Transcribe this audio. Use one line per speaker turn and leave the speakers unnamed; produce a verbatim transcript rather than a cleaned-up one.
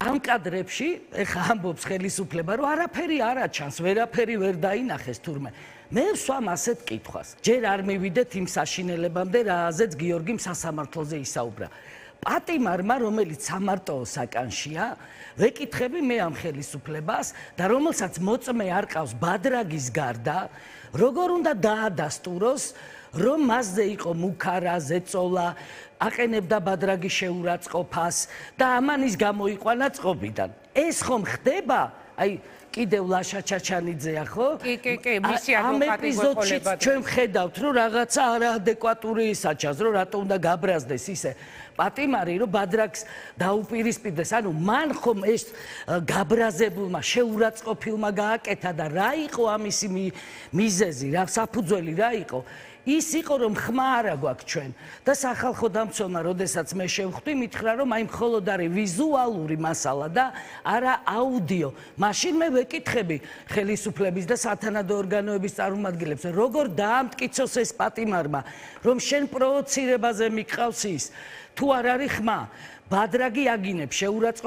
ამ კადრებში ეხა ამბობს ხელისუფლება, რომ არაფერი არ აჩანს, ვერაფერი ვერ დაინახეს თურმე. მე ვსვამ ასეთ კითხვას. ჯერ არ მივიდეთ იმ საშინელებამდე, რაზეც გიორგიმ სასამართლოზე ისაუბრა. პატიმარმა, რომელიც სამარტოო საკანშია, ვეკითხები მე ამ ხელისუფლებას და რომელსაც მოწმე არ ყავს ბადრაგის გარდა, როგორ უნდა დაადასტუროს, რომ მასზე იყო მუქარა, ზეწოლა, აყენებდა ბადრაგის შეურაცხყოფას და ამან ის გამოიყვანა წყობიდან. ეს ხომ ხდება? აი კიდევ ლაშა ჩაჩანიძეა, ხო?
კი, კი, კი, მისი
ამ
ადვოკატი
ეპიზოდშიც ჩვენ ვხედავთ, რომ რაღაცა არაადეკვატური ის აჩანს, რომ რატო უნდა გაბრაზდეს ისე პატიმარი, რომ ბადრაგს დაუპირისპირდეს. ანუ მან ხომ ეს გაბრაზებულმა, შეურაცხყოფილმა გააკეთა და რა იყო ამისი მიზეზი, რა საფუძველი რა იყო? ის იყო, რომ ხმა არა გვაქვს ჩვენ და სახალხო დამცველმა, როდესაც მე შევხვდი, მითხრა, რომ აი მხოლოდ არის ვიზუალური მასალა და არა აუდიო. მაშინ მე ვეკითხები ხელისუფლების და სათანადო ორგანოების წარმომადგენლებს, როგორ დაამტკიცოს ეს პატიმარმა, რომ შენ პროვოცირებაზე მიყავს ის, თუ არ არის ხმა, ბადრაგი აგინებს, შეურაცხყოფას